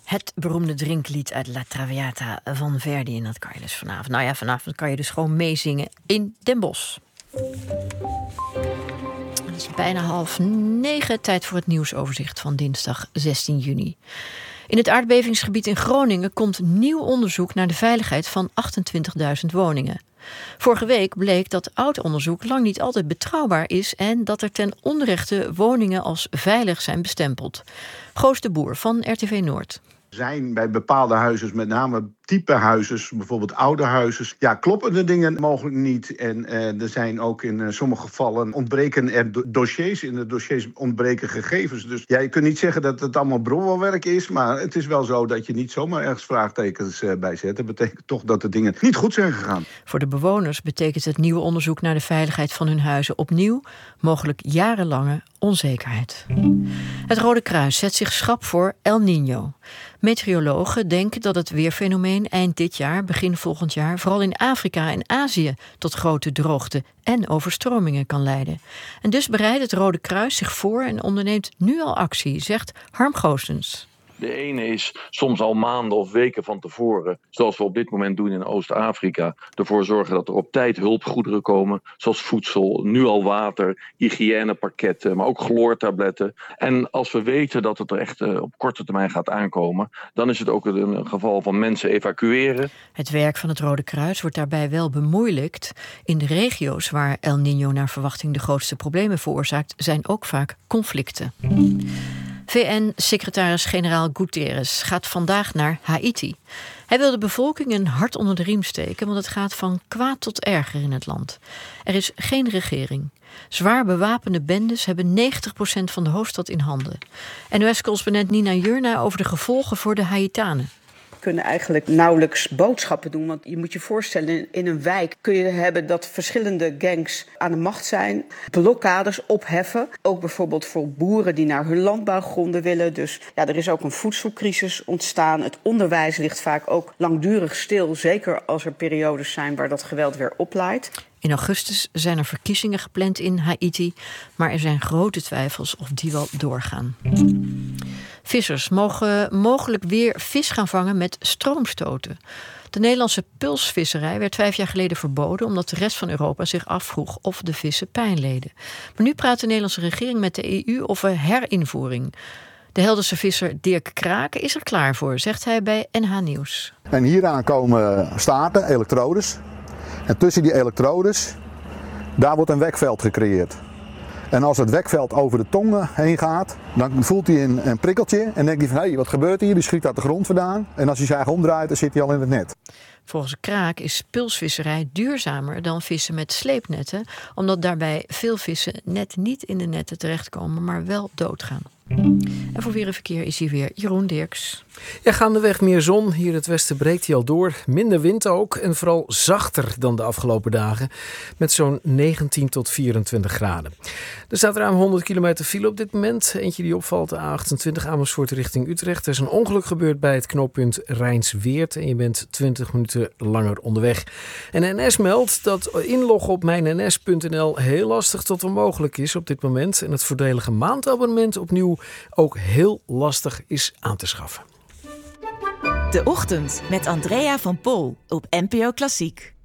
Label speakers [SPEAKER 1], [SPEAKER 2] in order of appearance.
[SPEAKER 1] Het beroemde drinklied uit La Traviata van Verdi. En dat kan je dus vanavond. Nou ja, vanavond kan je dus gewoon meezingen in Den Bosch. Het is bijna 8:30. Tijd voor het nieuwsoverzicht van dinsdag 16 juni. In het aardbevingsgebied in Groningen komt nieuw onderzoek naar de veiligheid van 28.000 woningen. Vorige week bleek dat oud onderzoek lang niet altijd betrouwbaar is en dat er ten onrechte woningen als veilig zijn bestempeld. Goos de Boer van RTV Noord.
[SPEAKER 2] Zijn bij bepaalde huizen, met name type huizen, bijvoorbeeld oude huizen, kloppen de dingen mogelijk niet. En er zijn ook in sommige gevallen ontbreken er dossiers. In de dossiers ontbreken gegevens. Dus je kunt niet zeggen dat het allemaal bronwelwerk is, maar het is wel zo dat je niet zomaar ergens vraagtekens bij zet. Dat betekent toch dat de dingen niet goed zijn gegaan.
[SPEAKER 1] Voor de bewoners betekent het nieuwe onderzoek naar de veiligheid van hun huizen opnieuw mogelijk jarenlange onzekerheid. Het Rode Kruis zet zich schrap voor El Niño. Meteorologen denken dat het weerfenomeen eind dit jaar, begin volgend jaar, vooral in Afrika en Azië tot grote droogte en overstromingen kan leiden. En dus bereidt het Rode Kruis zich voor en onderneemt nu al actie, zegt Harm Goossens.
[SPEAKER 3] De ene is soms al maanden of weken van tevoren, zoals we op dit moment doen in Oost-Afrika, ervoor zorgen dat er op tijd hulpgoederen komen, zoals voedsel, nu al water, hygiënepakketten, maar ook chloortabletten. En als we weten dat het er echt op korte termijn gaat aankomen, dan is het ook een geval van mensen evacueren.
[SPEAKER 1] Het werk van het Rode Kruis wordt daarbij wel bemoeilijkt. In de regio's waar El Niño naar verwachting de grootste problemen veroorzaakt, zijn ook vaak conflicten. VN-secretaris-generaal Guterres gaat vandaag naar Haiti. Hij wil de bevolking een hart onder de riem steken, want het gaat van kwaad tot erger in het land. Er is geen regering. Zwaar bewapende bendes hebben 90% van de hoofdstad in handen. NOS-correspondent Nina Jurna over de gevolgen voor de Haitanen.
[SPEAKER 4] Kunnen eigenlijk nauwelijks boodschappen doen. Want je moet je voorstellen, in een wijk kun je hebben dat verschillende gangs aan de macht zijn. Blokkades opheffen. Ook bijvoorbeeld voor boeren die naar hun landbouwgronden willen. Dus er is ook een voedselcrisis ontstaan. Het onderwijs ligt vaak ook langdurig stil. Zeker als er periodes zijn waar dat geweld weer oplaait.
[SPEAKER 1] In augustus zijn er verkiezingen gepland in Haiti, maar er zijn grote twijfels of die wel doorgaan. Vissers mogen mogelijk weer vis gaan vangen met stroomstoten. De Nederlandse pulsvisserij werd 5 jaar geleden verboden omdat de rest van Europa zich afvroeg of de vissen pijn leden. Maar nu praat de Nederlandse regering met de EU over herinvoering. De Helderse visser Dirk Kraken is er klaar voor, zegt hij bij NH Nieuws.
[SPEAKER 5] En hieraan komen staarten, elektrodes. En tussen die elektrodes, daar wordt een wekveld gecreëerd. En als het wekveld over de tong heen gaat, dan voelt hij een prikkeltje en denkt hij van hé, wat gebeurt hier? Die schiet uit de grond vandaan. En als hij zich eigen omdraait, dan zit hij al in het net.
[SPEAKER 1] Volgens Kraak is pulsvisserij duurzamer dan vissen met sleepnetten, omdat daarbij veel vissen net niet in de netten terechtkomen, maar wel doodgaan. En voor weer en verkeer is hier weer Jeroen Dirks.
[SPEAKER 6] Ja, gaandeweg meer zon. Hier in het westen breekt hij al door. Minder wind ook en vooral zachter dan de afgelopen dagen. Met zo'n 19 tot 24 graden. Er staat ruim 100 kilometer file op dit moment. Eentje die opvalt, de A28 Amersfoort richting Utrecht. Er is een ongeluk gebeurd bij het knooppunt Rijnsweert. En je bent 20 minuten langer onderweg. En NS meldt dat inloggen op mijnns.nl heel lastig tot onmogelijk is op dit moment. En het voordelige maandabonnement opnieuw ook heel lastig is aan te schaffen.
[SPEAKER 7] De Ochtend met Andrea van Pol op NPO Klassiek.